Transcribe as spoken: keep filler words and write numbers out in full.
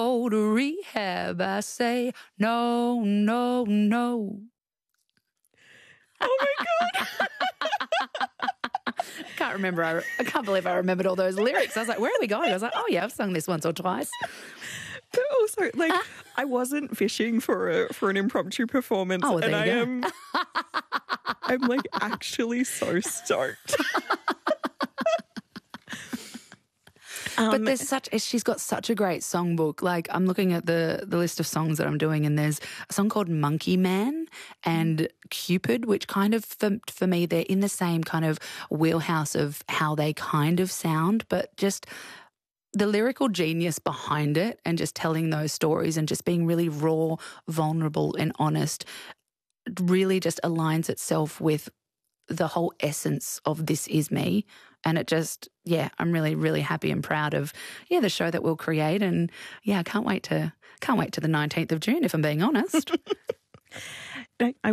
go to rehab. I say no, no, no. Oh, my God. I can't remember. I, I can't believe I remembered all those lyrics. I was like, where are we going? I was like, oh, yeah, I've sung this once or twice. But also, like, I wasn't fishing for a for an impromptu performance, Oh, well, and there I you go. am, I'm like actually so stoked. But Um, there's such, she's got such a great songbook. Like, I'm looking at the, the list of songs that I'm doing, and there's a song called Monkey Man and Cupid, which kind of, for, for me, they're in the same kind of wheelhouse of how they kind of sound, but just the lyrical genius behind it and just telling those stories and just being really raw, vulnerable and honest really just aligns itself with the whole essence of This Is Me. And it just, yeah, I'm really, really happy and proud of, yeah, the show that we'll create. And yeah, I can't wait to, can't wait to the nineteenth of June, if I'm being honest.